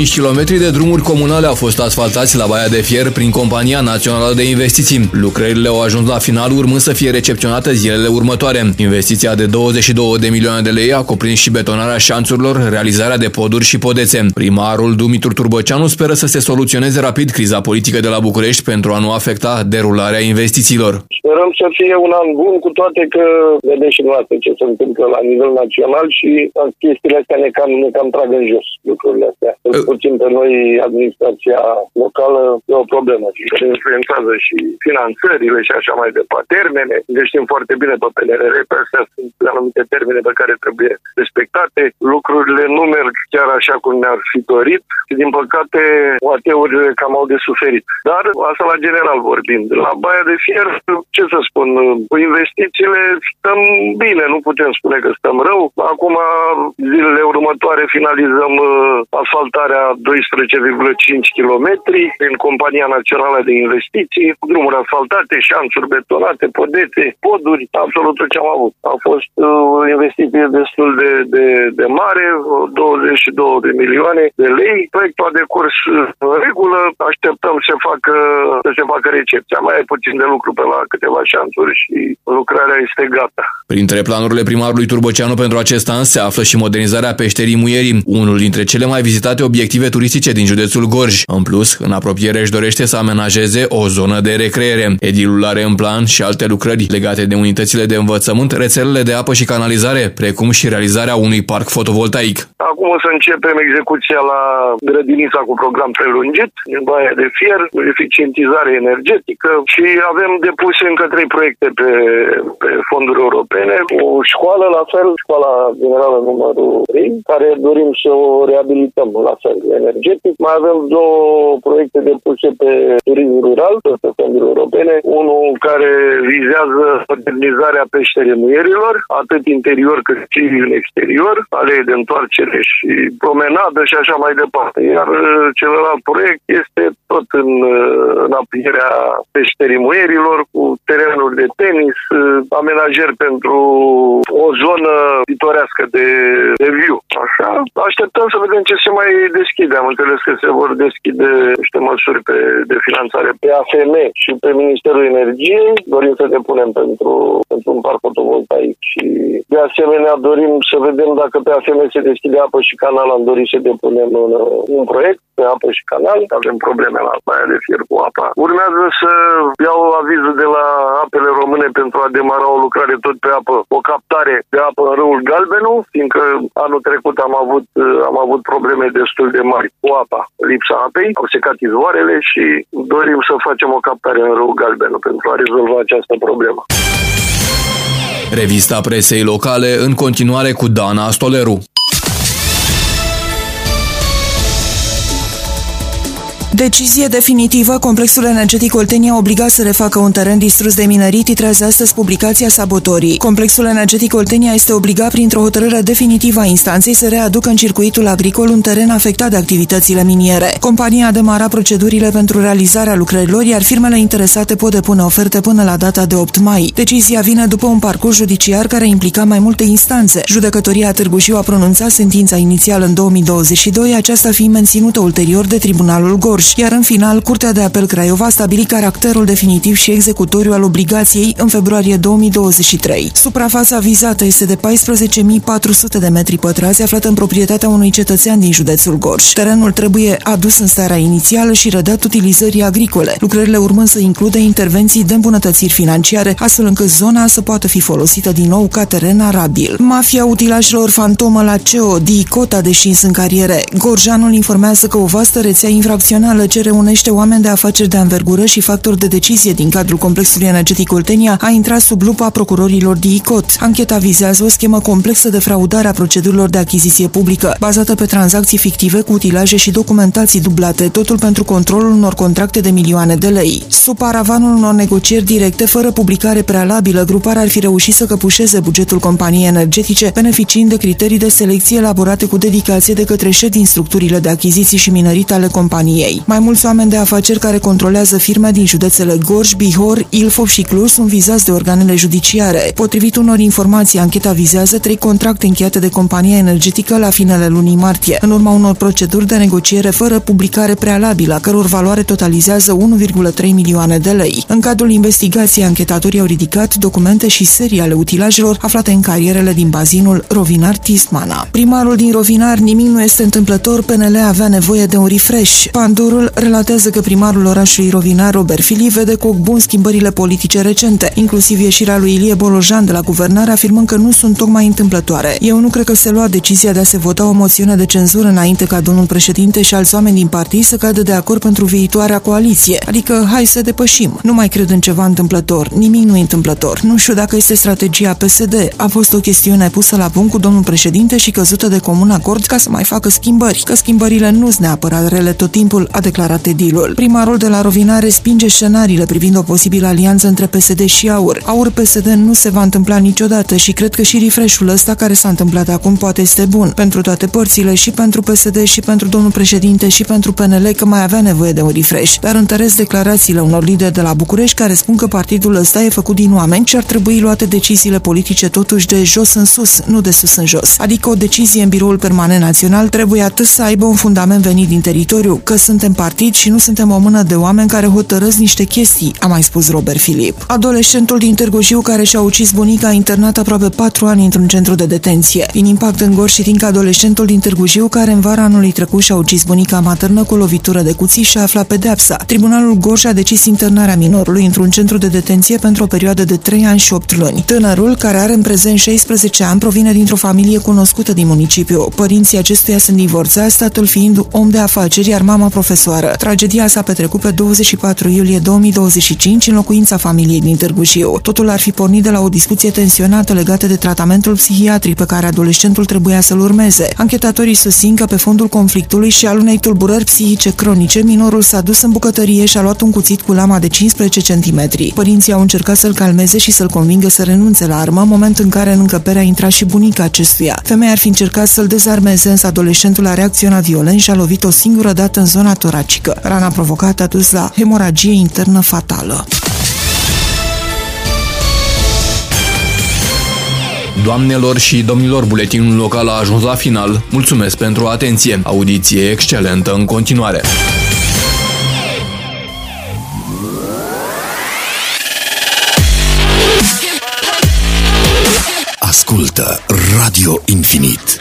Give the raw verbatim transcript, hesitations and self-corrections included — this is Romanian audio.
cinci kilometri de drumuri comunale au fost asfaltați la Baia de Fier prin Compania Națională de Investiții. Lucrările au ajuns la final, urmând să fie recepționate zilele următoare. Investiția de douăzeci și două de milioane de lei a cuprins și betonarea șanțurilor, realizarea de poduri și podețe. Primarul Dumitru Turbăceanu speră să se soluționeze rapid criza politică de la București pentru a nu afecta derularea investițiilor. Sperăm să fie un an bun, cu toate că vedeți și noastră ce se întâmplă la nivel național și chestiile astea ne cam, ne cam trag în jos lucrurile astea. Puțin pe noi, administrația locală, e o problemă și care influențează și finanțările și așa mai departe. Termene, știm foarte bine pe P N R R, pe astea sunt anumite termene pe care trebuie respectate. Lucrurile nu merg chiar așa cum ne-ar fi dorit și, din păcate, O A T-urile cam au de suferit. Dar, asta la general vorbind, la Baia de Fier, ce să spun, cu investițiile stăm bine, nu putem spune că stăm rău. Acum, zilele următoare, finalizăm asfaltarea doisprezece virgulă cinci kilometri prin Compania Națională de Investiții, drumuri asfaltate, șanțuri betonate, podețe, poduri, absolut tot ce am avut. A fost o investiție destul de, de, de mare, douăzeci și două de milioane de lei. Proiectul a decurs în regulă, așteptăm să, facă, să se facă recepția. Mai e puțin de lucru pe la câteva șanțuri și lucrarea este gata. Printre planurile primarului Turbăceanu pentru acest an se află și modernizarea peșterii Muierii, unul dintre cele mai vizitate obiective turistice din județul Gorj. În plus, în apropiere își dorește să amenajeze o zonă de recreere. Edilul are în plan și alte lucrări legate de unitățile de învățământ, rețelele de apă și canalizare, precum și realizarea unui parc fotovoltaic. Acum o să începem execuția la grădinița cu program prelungit, în Baia de Fier, eficientizare energetică și avem depuse încă trei proiecte pe, pe fonduri europene. O școală, la fel, școala generală numărul trei, care dorim să o reabilităm la fel energetic. Mai avem două proiecte depuse pe turism rural, pe fonduri europene. Unul care vizează modernizarea peșterii Muierilor, atât interior cât și în exterior, alee de întoarcere și promenadă și așa mai departe. Iar celălalt proiect este tot în, în apropierea peșterii Muierilor, cu terenuri de tenis, amenajări pentru o zonă pitorească de, de viu. Așa. Așteptăm să vedem ce se mai deschide. Am înțeles că se vor deschide niște măsuri pe, de finanțare pe A F M și pe Ministerul Energiei. Dorim să depunem pentru, pentru un parc fotovoltaic și de asemenea dorim să vedem dacă pe A F M se deschide apă și canal. Am dorit să depunem un, un proiect pe apă și canal. Avem probleme la Baia de Fier cu apa. Urmează să iau avizul de la Apele Române pentru a demara o lucrare tot pe apă, o captare de apă în râul Galbenu, fiindcă anul trecut am avut, am avut probleme destul de mari cu apa, lipsa apei, au secat izvoarele și dorim să facem o captare în râul Galbenu pentru a rezolva această problemă. Revista presei locale în continuare cu Dana Stoleru. Decizie definitivă, complexul energetic Oltenia obligat să refacă un teren distrus de minerit, titrează astăzi publicația Sabotorii. Complexul energetic Oltenia este obligat printr-o hotărâre definitivă a instanței să readucă în circuitul agricol un teren afectat de activitățile miniere. Compania a demarat procedurile pentru realizarea lucrărilor, iar firmele interesate pot depune oferte până la data de opt mai. Decizia vine după un parcurs judiciar care implica mai multe instanțe. Judecătoria Târgu Jiu a pronunțat sentința inițială în două mii douăzeci și doi, aceasta fiind menținută ulterior de Tribunalul Gorj. Iar în final, Curtea de Apel Craiova a stabilit caracterul definitiv și executoriu al obligației în februarie două mii douăzeci și trei. Suprafața vizată este de paisprezece mii patru sute de metri pătrați, aflată în proprietatea unui cetățean din județul Gorj. Terenul trebuie adus în starea inițială și redat utilizării agricole, lucrările urmând să includă intervenții de îmbunătățiri financiare, astfel încât zona să poată fi folosită din nou ca teren arabil. Mafia utilajelor fantomă la C E O, DICOT a deșins în cariere. Gorjanul informează că o vastă rețea infracțională ce reunește oameni de afaceri de anvergură și factori de decizie din cadrul complexului energetic Oltenia a intrat sub lupa procurorilor DICOT. Ancheta vizează o schemă complexă de fraudare a procedurilor de achiziție publică, bazată pe tranzacții fictive cu utilaje și documentații dublate, totul pentru controlul unor contracte de milioane de lei. Sub paravanul unor negocieri directe, fără publicare prealabilă, gruparea ar fi reușit să căpușeze bugetul companiei energetice, beneficiind de criterii de selecție elaborate cu dedicație de către șefi din structurile de achiziții și minerit ale companiei. Mai mulți oameni de afaceri care controlează firme din județele Gorj, Bihor, Ilfov și Cluj sunt vizați de organele judiciare. Potrivit unor informații, ancheta vizează trei contracte încheiate de compania energetică la finele lunii martie, în urma unor proceduri de negociere fără publicare prealabilă, a căror valoare totalizează unu virgulă trei milioane de lei. În cadrul investigației, anchetatorii au ridicat documente și serii ale utilajelor aflate în carierele din bazinul Rovinar-Tismana. Primarul din Rovinar: nimic nu este întâmplător, P N L avea nevoie de un refresh. Pandurul relatează că primarul orașului Rovinar, Robert Filip, vede cu ochi buni schimbările politice recente, inclusiv ieșirea lui Ilie Bolojan de la guvernare, afirmând că nu sunt tocmai întâmplătoare. Eu nu cred că se lua decizia de a se vota o moțiune de cenzură înainte ca domnul președinte și alți oameni din partid să cadă de acord pentru viitoarea coaliție, adică hai să depășim. Nu mai cred în ceva întâmplător, nimic nu e întâmplător. Nu știu dacă este strategia P S D. A fost o chestiune pusă la punct cu domnul președinte și căzută de comun acord ca să mai facă schimbări, că schimbările nu sunt neapărat rele tot timpul, a declarat edilul. Primarul de la Rovinar respinge scenariile privind o posibilă alianță între P S D și AUR. AUR-P S D nu se va întâmpla niciodată și cred că și refresh-ul ăsta care s-a întâmplat acum poate este bun pentru toate părțile, și pentru P S D, și pentru domnul președinte, și pentru P N L, că mai avea nevoie de un refresh. Dar întăresc declarațiile unor lideri de la București care spun că partidul ăsta e făcut din oameni și ar trebui luate deciziile politice totuși de jos în sus, nu de sus în jos. Adică o decizie în biroul permanent național trebuie atât să aibă un fundament venit din teritoriu, că suntem partid și nu suntem o mână de oameni care hotărăsc niște chestii, a mai spus Robert Filip. Adolescentul din Târgu Jiu care și-a ucis bunica a internat aproape patru ani într-un centru de detenție. Din impact în Gorj și fiindcă adolescentul din Târgu Jiu care în vara anului trecut și-a ucis bunica maternă cu o lovitură de cuțit și-a aflat pedeapsa, Tribunalul Gorj a decis internarea minorului într-un centru de detenție pentru o perioadă de trei ani și opt luni. Tânărul, care are în prezent șaisprezece ani, provine dintr-o familie cunoscută din municipiu. Părinții acestuia sunt divorțați, tatăl fiind om de afaceri, iar mama profesoară. Tragedia s-a petrecut pe douăzeci și patru iulie două mii douăzeci și cinci în locuința familiei din Târgu Jiu. Totul ar fi pornit de la o discuție tensionată legată de tratamentul psihiatric pe care adolescentul trebuia să-l urmeze. Anchetatorii susțin că pe fondul conflictului și al unei tulburări psihice cronice, minorul s-a dus în bucătărie și a luat un cuțit cu lama de cincisprezece centimetri. Părinții au încercat să-l calmeze și să-l convingă să renunțe la armă, moment în care în încăpere a intrat și bunica acestuia. Femeia ar fi încercat să-l dezarmeze, însă adolescentul a reacționat violent și a lovit o singură dată în zona toracică. Rana provocată a dus la hemoragie internă fatală. Doamnelor și domnilor, buletinul local a ajuns la final. Mulțumesc pentru atenție. Audiție excelentă în continuare. Ascultă Radio Infinit.